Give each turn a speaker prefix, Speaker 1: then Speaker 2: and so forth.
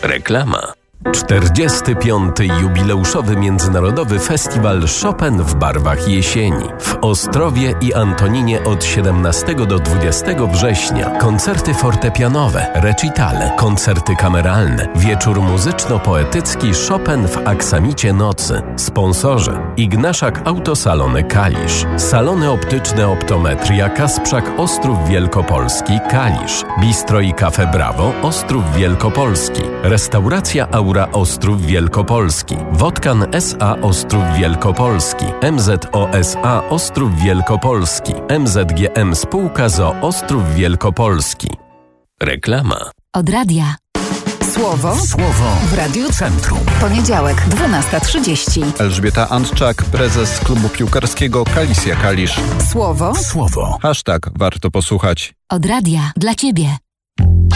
Speaker 1: Reklama. 45. jubileuszowy Międzynarodowy Festiwal Chopin w barwach jesieni. W Ostrowie i Antoninie od 17 do 20 września. Koncerty fortepianowe, recitale, koncerty kameralne, wieczór muzyczno-poetycki Chopin w aksamicie nocy. Sponsorzy: Ignaszak Autosalony Kalisz, Salony Optyczne Optometria Kasprzak Ostrów Wielkopolski Kalisz, Bistro i Cafe Brawo Ostrów Wielkopolski, Restauracja Aura Ostrów Wielkopolski, Wodkan S.A. Ostrów Wielkopolski, MZOSA Ostrów Wielkopolski, MZGM Spółka ZOO Ostrów Wielkopolski. Reklama.
Speaker 2: Od radia. Słowo w Radiu Centrum. Poniedziałek, 12:30.
Speaker 3: Elżbieta Antczak, prezes klubu piłkarskiego Kalisja Kalisz.
Speaker 2: Słowo.
Speaker 3: Hashtag warto posłuchać.
Speaker 2: Od radia dla Ciebie.